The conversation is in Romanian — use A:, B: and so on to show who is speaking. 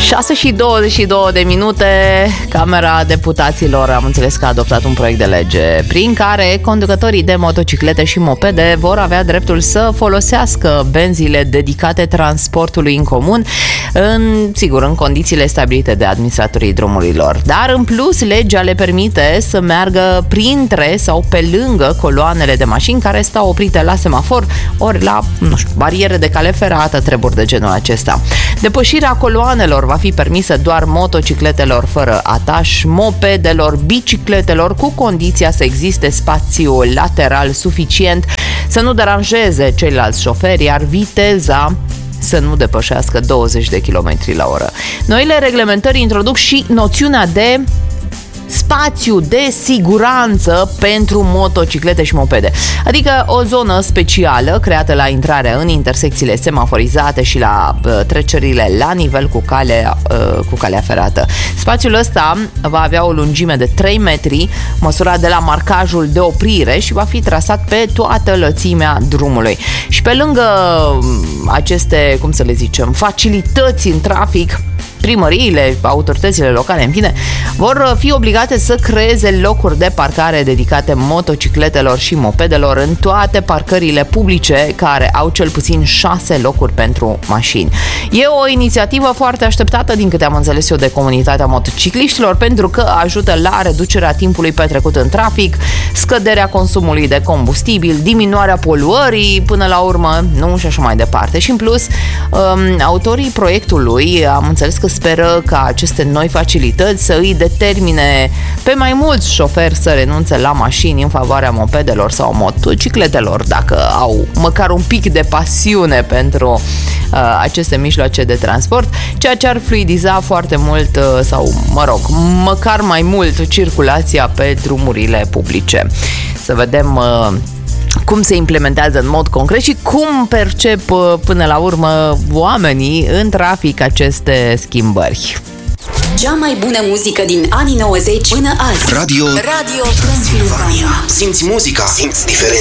A: 6:22, Camera Deputaților am înțeles că a adoptat un proiect de lege prin care conducătorii de motociclete și mopede vor avea dreptul să folosească benzile dedicate transportului în comun, în condițiile stabilite de administratorii drumurilor. Dar în plus, legea le permite să meargă printre sau pe lângă coloanele de mașini care stau oprite la semafor, ori la, bariere de cale ferată, treburi de genul acesta. Depășirea coloanelor va fi permisă doar motocicletelor fără ataș, mopedelor, bicicletelor, cu condiția să existe spațiu lateral suficient, să nu deranjeze ceilalți șoferi, iar viteza să nu depășească 20 de km la oră. Noile reglementări introduc și noțiunea de spațiu de siguranță pentru motociclete și mopede, adică o zonă specială creată la intrarea în intersecțiile semaforizate și la trecerile la nivel cu calea ferată. Spațiul ăsta va avea o lungime de 3 metri, măsurat de la marcajul de oprire, și va fi trasat pe toată lățimea drumului. Și pe lângă aceste, facilități în trafic, primăriile, autoritățile locale, în fine, vor fi obligate să creeze locuri de parcare dedicate motocicletelor și mopedelor în toate parcările publice care au cel puțin 6 locuri pentru mașini. E o inițiativă foarte așteptată, din câte am înțeles eu, de comunitatea motocicliștilor, pentru că ajută la reducerea timpului petrecut în trafic, scăderea consumului de combustibil, diminuarea poluării, până la urmă, și așa mai departe. Și în plus, autorii proiectului am înțeles că speră ca aceste noi facilități să îi determine pe mai mulți șoferi să renunțe la mașini în favoarea mopedelor sau motocicletelor, dacă au măcar un pic de pasiune pentru aceste mijloace de transport, ceea ce ar fluidiza foarte mult măcar mai mult circulația pe drumurile publice. Să vedem cum se implementează în mod concret și cum percep până la urmă oamenii în trafic aceste schimbări.
B: Cea mai bună muzică din anii 90 până azi.
C: Radio Transilvania. Simți muzica, simți diferența.